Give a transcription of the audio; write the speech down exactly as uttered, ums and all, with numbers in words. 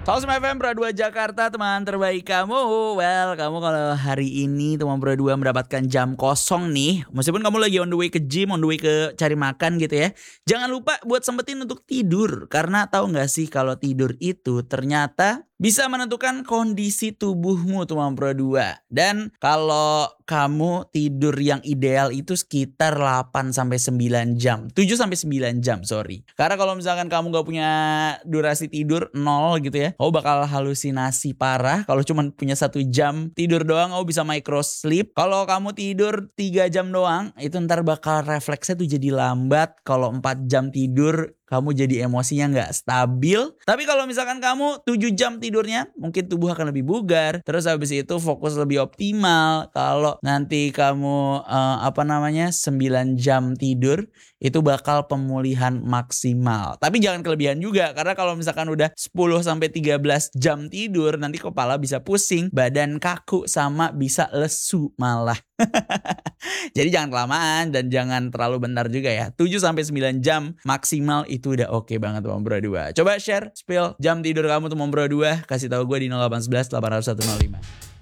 Salsum F M Pro dua Jakarta, teman terbaik kamu. Well, kamu kalau hari ini teman Pro dua mendapatkan jam kosong nih, meskipun kamu lagi on the way ke gym, on the way ke cari makan gitu ya, jangan lupa buat sempetin untuk tidur. Karena tahu nggak sih kalau tidur itu ternyata bisa menentukan kondisi tubuhmu teman Pro dua. Dan kalau kamu tidur yang ideal itu sekitar delapan sampai sembilan jam. tujuh sampai sembilan jam, sorry. Karena kalau misalkan kamu nggak punya durasi tidur nol gitu ya, kamu bakal halusinasi parah. Kalau cuma punya satu jam tidur doang, kamu bisa micro sleep. Kalau kamu tidur tiga jam doang, itu ntar bakal refleksnya tuh jadi lambat. Kalau empat jam tidur, kamu jadi emosinya nggak stabil. Tapi kalau misalkan kamu tujuh jam tidurnya, mungkin tubuh akan lebih bugar. Terus habis itu fokus lebih optimal. Kalau nanti kamu eh, apa namanya sembilan jam tidur, itu bakal pemulihan maksimal. Tapi jangan kelebihan juga, karena kalau misalkan udah sepuluh sampai tiga belas jam tidur, nanti kepala bisa pusing, badan kaku, sama bisa lesu malah. Jadi jangan kelamaan dan jangan terlalu bentar juga ya. tujuh sampai sembilan jam maksimal itu udah oke banget Teman Bro dua. Coba share, spill jam tidur kamu Teman Bro dua, kasih tahu gue di nol delapan satu satu delapan nol satu nol lima.